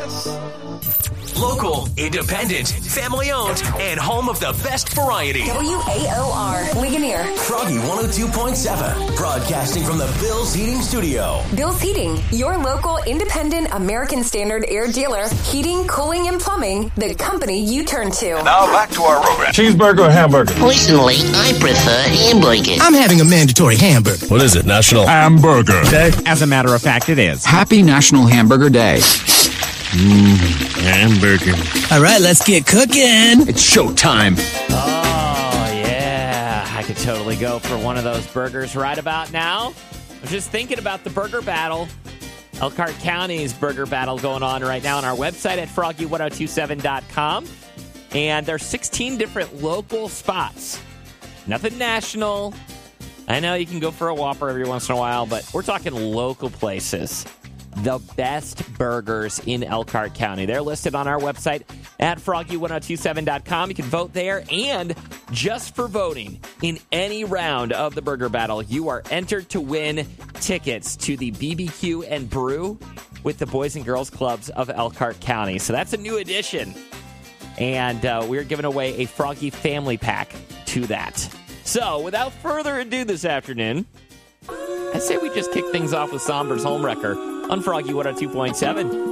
Local, independent, family-owned, and home of the best variety. WAOR, Ligonier. Froggy 102.7, broadcasting from the Bill's Heating Studio. Bill's Heating, your local independent American Standard air dealer. Heating, cooling, and plumbing, the company you turn to. Now back to our program. Cheeseburger or hamburger? Personally, I prefer hamburger. I'm having a mandatory hamburger. What is it, National Hamburger Day? As a matter of fact, it is. Happy National Hamburger Day. Hamburger. All right, let's get cooking. It's showtime. Oh, yeah. I could totally go for one of those burgers right about now. I was just thinking about the burger battle. Elkhart County's burger battle going on right now on our website at froggy1027.com. And there's 16 different local spots. Nothing national. I know you can go for a Whopper every once in a while, but we're talking local places. The best burgers in Elkhart County. They're listed on our website at froggy1027.com. You can vote there, and just for voting in any round of the burger battle, you are entered to win tickets to the BBQ and Brew with the Boys and Girls Clubs of Elkhart County. So that's a new addition, and we're giving away a Froggy Family Pack to that. So without further ado this afternoon, I say we just kick things off with Somber's Homewrecker on Froggy 102.7.